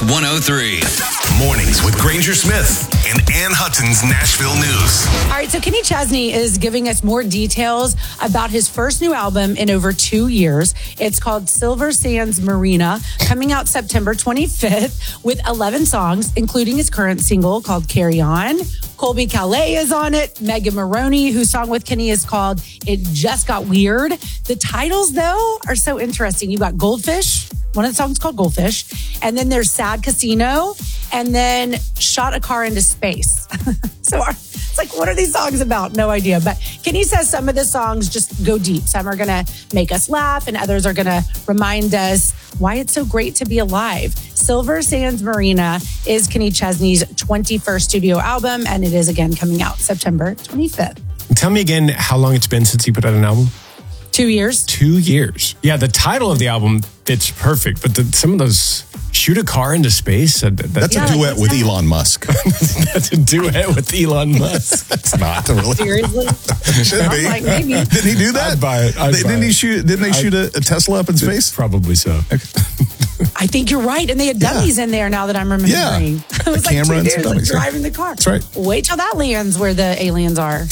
Miss 103. Mornings with Granger Smith and Ann Hutton's Nashville News. All right, so Kenny Chesney is giving us more details about his first new album in over 2 years. It's called Silver Sands Marina, coming out September 25th with 11 songs, including his current single called Carry On. Colby Calais is on it. Megan Maroney, whose song with Kenny is called It Just Got Weird. The titles, though, are so interesting. You've got Goldfish. One of the songs called Goldfish. And then there's Sad Casino. And then Shot a Car into Space. So it's like, what are these songs about? No idea. But Kenny says some of the songs just go deep. Some are going to make us laugh, and others are going to remind us why it's so great to be alive. Silver Sands Marina is Kenny Chesney's 21st studio album, and it is again coming out September 25th. Tell me again how long it's been since he put out an album. 2 years. 2 years. Yeah, the title of the album fits perfect, but some of those Shoot a Car into Space. That's a duet with Elon Musk. That's a duet with Elon Musk. It's not really. Seriously? Should be. Like maybe. Didn't he do that? I'd buy it. Didn't they shoot a Tesla up in space? Probably so. I think you're right. And they had dummies in there now that I'm remembering. Yeah. It was like camera two and dudes some dummies, yeah. driving the car. That's right. Wait till that lands where the aliens are.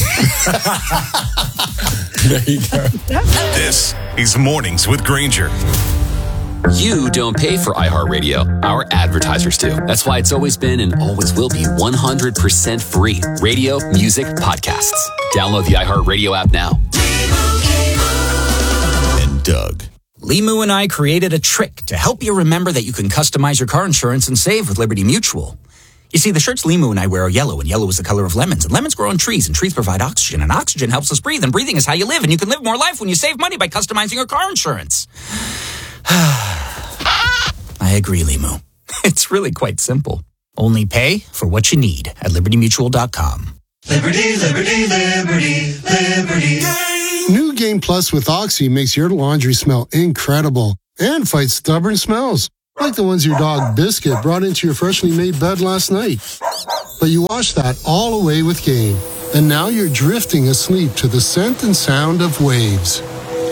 There you go. This is Mornings with Granger. You don't pay for iHeartRadio. Our advertisers do. That's why it's always been and always will be 100% free. Radio, music, podcasts. Download the iHeartRadio app now. And Doug. Limu and I created a trick to help you remember that you can customize your car insurance and save with Liberty Mutual. You see, the shirts Limu and I wear are yellow, and yellow is the color of lemons. And lemons grow on trees, and trees provide oxygen. And oxygen helps us breathe, and breathing is how you live. And you can live more life when you save money by customizing your car insurance. I agree, Limu. It's really quite simple. Only pay for what you need at LibertyMutual.com. Liberty, liberty, liberty, liberty. New Game Plus with Oxy makes your laundry smell incredible and fights stubborn smells, like the ones your dog Biscuit brought into your freshly made bed last night. But you washed that all away with Game, and now you're drifting asleep to the scent and sound of waves.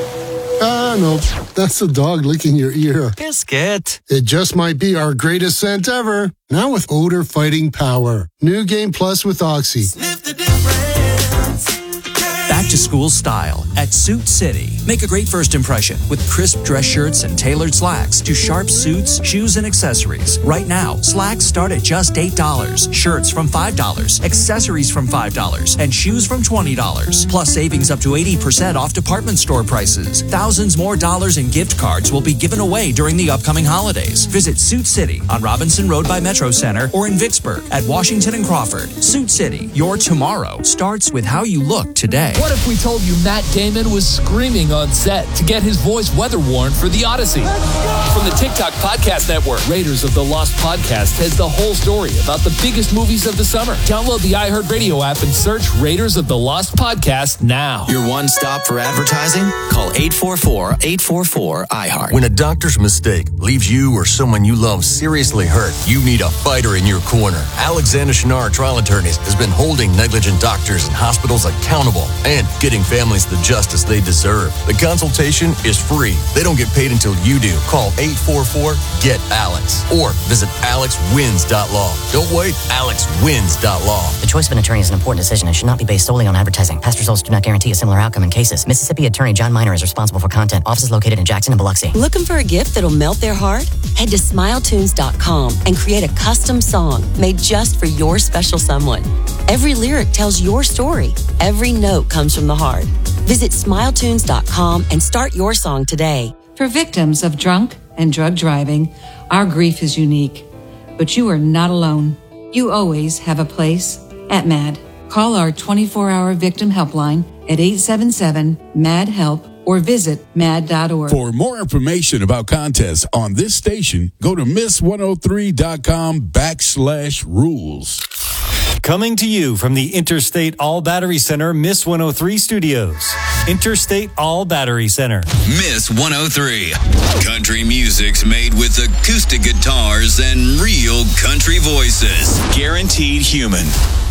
No, that's the dog licking your ear. Biscuit. It just might be our greatest scent ever, now with odor fighting power. New Game Plus with Oxy. Sniff the difference. Back to school style at Suit City. Make a great first impression with crisp dress shirts and tailored slacks to sharp suits, shoes, and accessories. Right now, slacks start at just $8, shirts from $5, accessories from $5, and shoes from $20. Plus savings up to 80% off department store prices. Thousands more dollars in gift cards will be given away during the upcoming holidays. Visit Suit City on Robinson Road by Metro Center or in Vicksburg at Washington and Crawford. Suit City, your tomorrow starts with how you look today. What if we told you Matt Damon was screaming on set to get his voice weather-worn for The Odyssey? From the TikTok Podcast Network, Raiders of the Lost Podcast has the whole story about the biggest movies of the summer. Download the iHeartRadio app and search Raiders of the Lost Podcast now. Your one stop for advertising? Call 844-844-iHeart. When a doctor's mistake leaves you or someone you love seriously hurt, you need a fighter in your corner. Alexander Shinar Trial Attorneys has been holding negligent doctors and hospitals accountable and getting families the justice they deserve. The consultation is free. They don't get paid until you do. Call 844-GET-ALEX or visit alexwins.law. Don't wait, alexwins.law. The choice of an attorney is an important decision and should not be based solely on advertising. Past results do not guarantee a similar outcome in cases. Mississippi Attorney John Miner is responsible for content. Offices located in Jackson and Biloxi. Looking for a gift that'll melt their heart? Head to SmileTunes.com and create a custom song made just for your special someone. Every lyric tells your story. Every note comes from the heart. Visit SmileTunes.com and start your song today. For victims of drunk and drug driving, our grief is unique. But you are not alone. You always have a place at MAD. Call our 24-hour victim helpline at 877-MAD-HELP or visit mad.org. For more information about contests on this station, go to miss103.com/rules. Coming to you from the Interstate All Battery Center, Miss 103 Studios. Interstate All Battery Center. Miss 103. Country music's made with acoustic guitars and real country voices. Guaranteed human.